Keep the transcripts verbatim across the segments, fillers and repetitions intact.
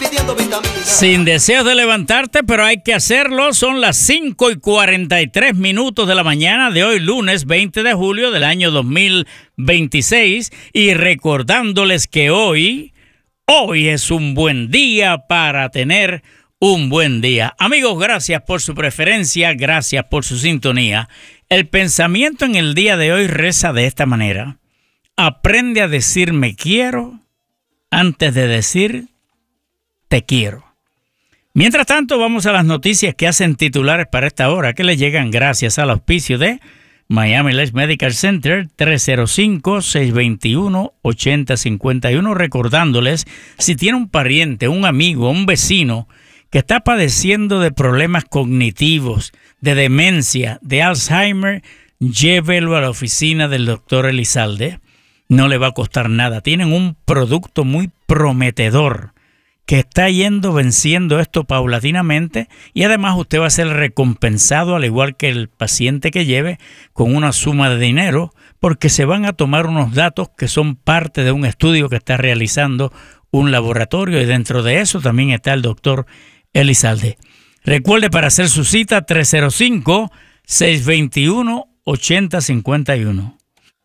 pidiendo vitaminas. Sin deseos de levantarte, pero hay que hacerlo. Son las cinco y cuarenta y tres minutos de la mañana de hoy, lunes veinte de julio del año dos mil veintiséis. Y recordándoles que hoy, hoy es un buen día para tener un buen día. Amigos, gracias por su preferencia, gracias por su sintonía. El pensamiento en el día de hoy reza de esta manera. Aprende a decir me quiero antes de decir te quiero. Mientras tanto, vamos a las noticias que hacen titulares para esta hora, que le llegan gracias al auspicio de Miami Lakes Medical Center, tres cero cinco, seis dos uno, ocho cero cinco uno. Recordándoles, si tiene un pariente, un amigo, un vecino que está padeciendo de problemas cognitivos, de demencia, de Alzheimer, llévelo a la oficina del doctor Elizalde. No le va a costar nada. Tienen un producto muy prometedor que está yendo venciendo esto paulatinamente, y además usted va a ser recompensado, al igual que el paciente que lleve, con una suma de dinero, porque se van a tomar unos datos que son parte de un estudio que está realizando un laboratorio, y dentro de eso también está el doctor Elizalde. Recuerde, para hacer su cita, tres cero cinco, seis dos uno, ocho cero cinco uno.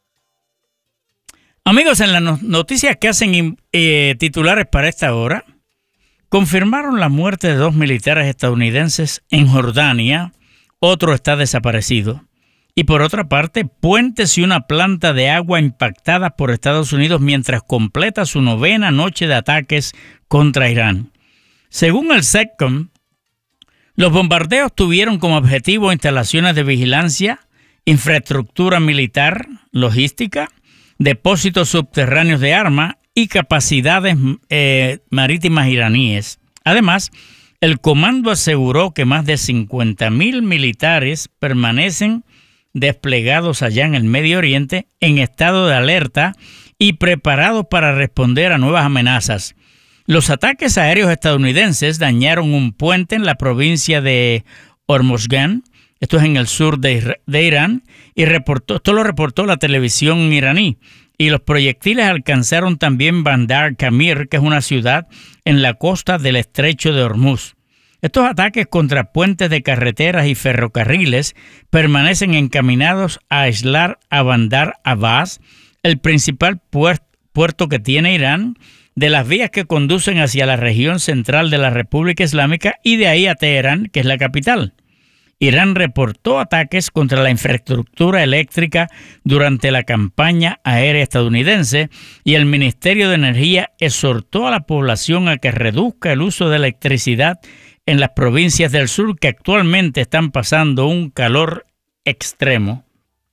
Amigos, en las noticias que hacen eh, titulares para esta hora, confirmaron la muerte de dos militares estadounidenses en Jordania, otro está desaparecido. Y por otra parte, puentes y una planta de agua impactadas por Estados Unidos mientras completa su novena noche de ataques contra Irán. Según el SECCOM, los bombardeos tuvieron como objetivo instalaciones de vigilancia, infraestructura militar, logística, depósitos subterráneos de armas y capacidades eh, marítimas iraníes. Además, el comando aseguró que más de cincuenta mil militares permanecen desplegados allá en el Medio Oriente en estado de alerta y preparados para responder a nuevas amenazas. Los ataques aéreos estadounidenses dañaron un puente en la provincia de Hormozgan, esto es en el sur de, de Irán, y reportó, esto lo reportó la televisión iraní. Y los proyectiles alcanzaron también Bandar Kamir, que es una ciudad en la costa del estrecho de Hormuz. Estos ataques contra puentes de carreteras y ferrocarriles permanecen encaminados a aislar a Bandar Abbas, el principal puer- puerto que tiene Irán, de las vías que conducen hacia la región central de la República Islámica y de ahí a Teherán, que es la capital. Irán reportó ataques contra la infraestructura eléctrica durante la campaña aérea estadounidense, y el Ministerio de Energía exhortó a la población a que reduzca el uso de electricidad en las provincias del sur que actualmente están pasando un calor extremo.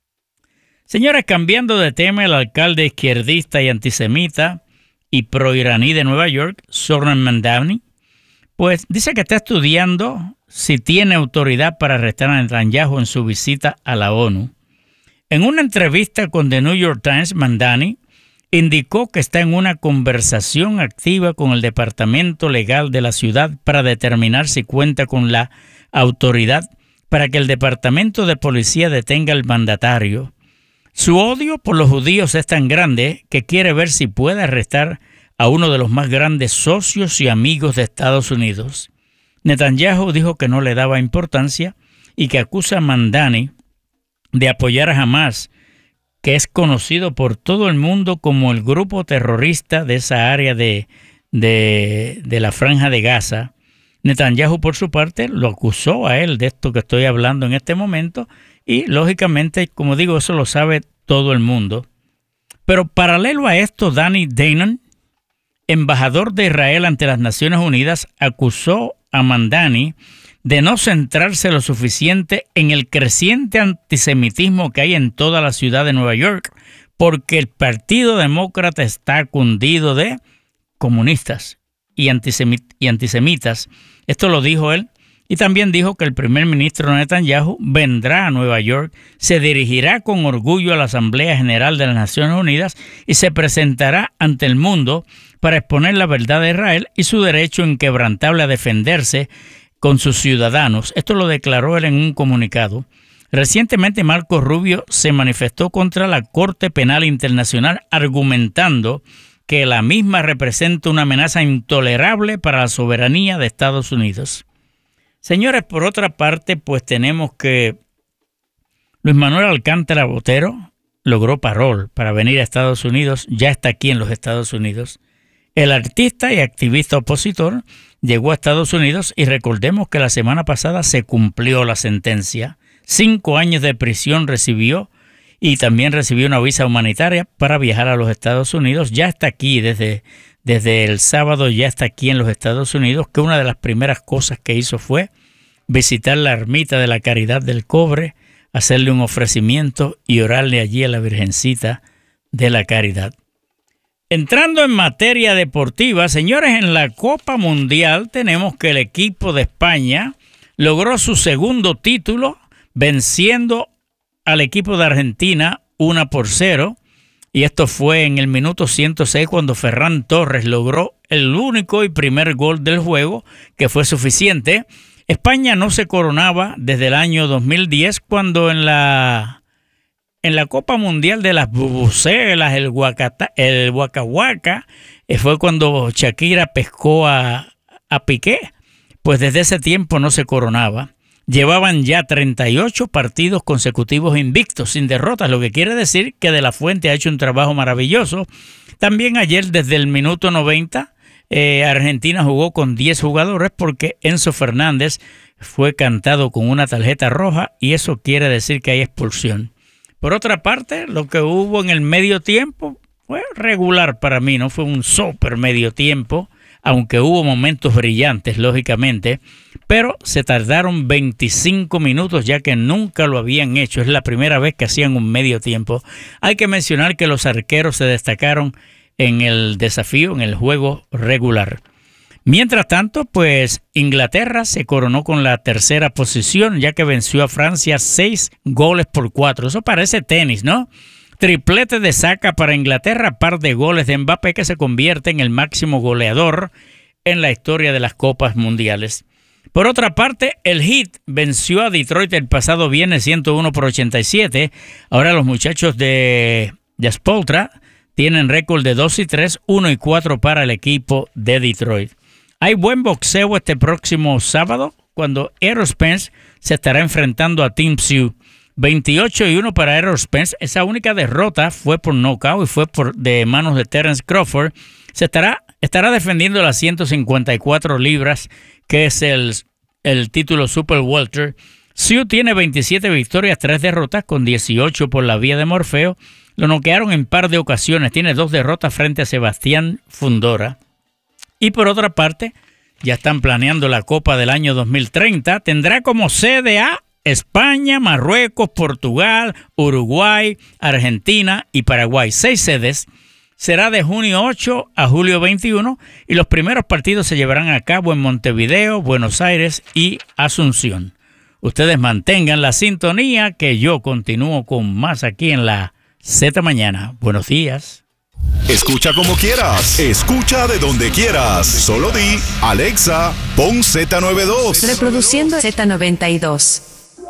Señores, cambiando de tema, el alcalde izquierdista y antisemita y proiraní de Nueva York, Zohran Mamdani, pues dice que está estudiando si tiene autoridad para arrestar a Netanyahu en su visita a la ONU. En una entrevista con The New York Times, Mamdani indicó que está en una conversación activa con el departamento legal de la ciudad para determinar si cuenta con la autoridad para que el departamento de policía detenga al mandatario. Su odio por los judíos es tan grande que quiere ver si puede arrestar a uno de los más grandes socios y amigos de Estados Unidos. Netanyahu dijo que no le daba importancia y que acusa a Mamdani de apoyar a Hamas, que es conocido por todo el mundo como el grupo terrorista de esa área de, de, de la Franja de Gaza. Netanyahu, por su parte, lo acusó a él de esto que estoy hablando en este momento y, lógicamente, como digo, eso lo sabe todo el mundo. Pero paralelo a esto, Danny Danon, embajador de Israel ante las Naciones Unidas, acusó a Mamdani de no centrarse lo suficiente en el creciente antisemitismo que hay en toda la ciudad de Nueva York, porque el Partido Demócrata está cundido de comunistas y, antisemit- y antisemitas. Esto lo dijo él, y también dijo que el primer ministro Netanyahu vendrá a Nueva York, se dirigirá con orgullo a la Asamblea General de las Naciones Unidas y se presentará ante el mundo para exponer la verdad de Israel y su derecho inquebrantable a defenderse con sus ciudadanos. Esto lo declaró él en un comunicado. Recientemente, Marco Rubio se manifestó contra la Corte Penal Internacional argumentando que la misma representa una amenaza intolerable para la soberanía de Estados Unidos. Señores, por otra parte, pues tenemos que Luis Manuel Alcántara Botero logró parol para venir a Estados Unidos, ya está aquí en los Estados Unidos. El artista y activista opositor llegó a Estados Unidos y recordemos que la semana pasada se cumplió la sentencia. Cinco años de prisión recibió y también recibió una visa humanitaria para viajar a los Estados Unidos. Ya está aquí desde, desde el sábado, ya está aquí en los Estados Unidos, que una de las primeras cosas que hizo fue visitar la ermita de la Caridad del Cobre, hacerle un ofrecimiento y orarle allí a la Virgencita de la Caridad. Entrando en materia deportiva, señores, en la Copa Mundial tenemos que el equipo de España logró su segundo título venciendo al equipo de Argentina uno por cero, y esto fue en el minuto ciento seis cuando Ferran Torres logró el único y primer gol del juego, que fue suficiente. España no se coronaba desde el año dos mil diez, cuando en la, en la Copa Mundial de las Bubucelas, el, Huacata, el Waka Waka, eh, fue cuando Shakira pescó a, a Piqué. Pues desde ese tiempo no se coronaba. Llevaban ya treinta y ocho partidos consecutivos invictos, sin derrotas, lo que quiere decir que De La Fuente ha hecho un trabajo maravilloso. También ayer, desde el minuto noventa, Eh, Argentina jugó con diez jugadores porque Enzo Fernández fue cantado con una tarjeta roja y eso quiere decir que hay expulsión. Por otra parte, lo que hubo en el medio tiempo fue regular para mí, no fue un super medio tiempo, aunque hubo momentos brillantes, lógicamente, pero se tardaron veinticinco minutos ya que nunca lo habían hecho. Es la primera vez que hacían un medio tiempo. Hay que mencionar que los arqueros se destacaron en el desafío, en el juego regular. Mientras tanto, pues Inglaterra se coronó con la tercera posición, ya que venció a Francia seis goles por cuatro. Eso parece tenis, ¿no? Triplete de Saka para Inglaterra, par de goles de Mbappé, que se convierte en el máximo goleador en la historia de las Copas Mundiales. Por otra parte, el Heat venció a Detroit el pasado viernes ciento uno por ochenta y siete. Ahora los muchachos de, de Spoelstra tienen récord de dos y tres, uno y cuatro para el equipo de Detroit. Hay buen boxeo este próximo sábado cuando Errol Spence se estará enfrentando a Tim Tszyu. veintiocho y uno para Errol Spence. Esa única derrota fue por nocaut y fue por de manos de Terence Crawford. Se estará, estará defendiendo las ciento cincuenta y cuatro libras, que es el, el título Super Welter. Tszyu tiene veintisiete victorias, tres derrotas, con dieciocho por la vía de Morfeo. Lo noquearon en par de ocasiones. Tiene dos derrotas frente a Sebastián Fundora. Y por otra parte, ya están planeando la Copa del año dos mil treinta. Tendrá como sede a España, Marruecos, Portugal, Uruguay, Argentina y Paraguay. Seis sedes. Será de junio ocho a julio veintiuno y los primeros partidos se llevarán a cabo en Montevideo, Buenos Aires y Asunción. Ustedes mantengan la sintonía que yo continúo con más aquí en la Z Mañana. Buenos días. Escucha como quieras, escucha de donde quieras. Solo di, Alexa, pon Z noventa y dos. Reproduciendo Z noventa y dos.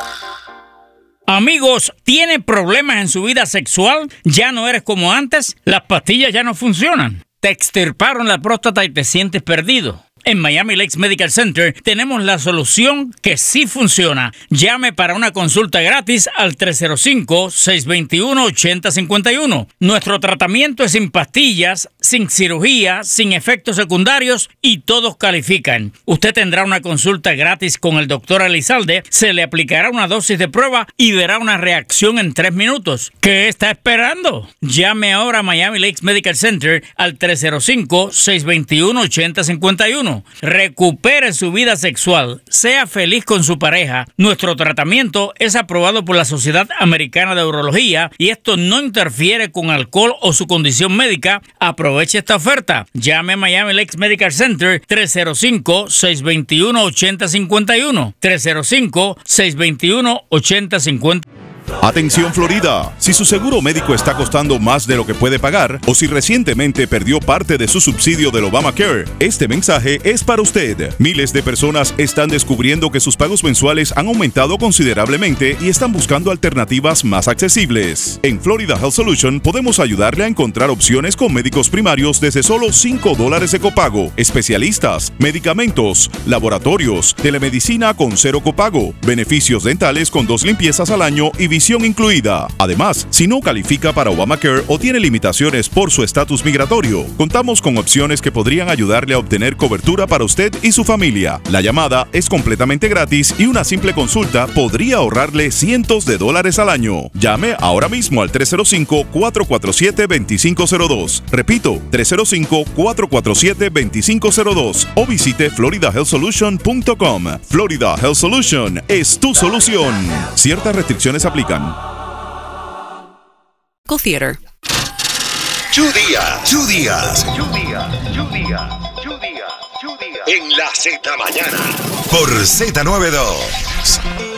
Amigos, ¿tiene problemas en su vida sexual? ¿Ya no eres como antes? ¿Las pastillas ya no funcionan? ¿Te extirparon la próstata y te sientes perdido? En Miami Lakes Medical Center tenemos la solución que sí funciona. Llame para una consulta gratis al tres cero cinco, seis dos uno, ocho cero cinco uno. Nuestro tratamiento es sin pastillas, sin cirugía, sin efectos secundarios y todos califican. Usted tendrá una consulta gratis con el doctor Elizalde, se le aplicará una dosis de prueba y verá una reacción en tres minutos. ¿Qué está esperando? Llame ahora a Miami Lakes Medical Center al tres cero cinco, seis dos uno, ocho cero cinco uno. Recupere su vida sexual, sea feliz con su pareja. Nuestro tratamiento es aprobado por la Sociedad Americana de Urología y esto no interfiere con alcohol o su condición médica. Aproveche esta oferta. Llame a Miami Lakes Medical Center tres cero cinco, seis dos uno, ocho cero cinco uno. tres cero cinco, seis dos uno, ocho cero cinco uno. Atención Florida, si su seguro médico está costando más de lo que puede pagar o si recientemente perdió parte de su subsidio del Obamacare, este mensaje es para usted. Miles de personas están descubriendo que sus pagos mensuales han aumentado considerablemente y están buscando alternativas más accesibles. En Florida Health Solution podemos ayudarle a encontrar opciones con médicos primarios desde solo cinco dólares de copago, especialistas, medicamentos, laboratorios, telemedicina con cero copago, beneficios dentales con dos limpiezas al año y visión incluida. Además, si no califica para Obamacare o tiene limitaciones por su estatus migratorio, contamos con opciones que podrían ayudarle a obtener cobertura para usted y su familia. La llamada es completamente gratis y una simple consulta podría ahorrarle cientos de dólares al año. Llame ahora mismo al tres cero cinco, cuatro cuatro siete, dos cinco cero dos. Repito, tres cero cinco, cuatro cuatro siete, dos cinco cero dos o visite florida health solution punto com. Florida Health Solution es tu solución. Ciertas restricciones aplican. Theater. Chu Díaz, Chu Díaz, Chu Díaz, Chu Díaz, Chu Díaz, Chu Díaz. En la Z Mañana. Por Z noventa y dos.